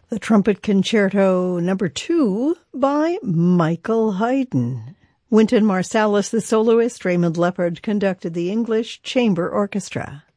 The Trumpet Concerto No. 2 by Michael Haydn. Wynton Marsalis, the soloist, Raymond Leppard conducted the English Chamber Orchestra.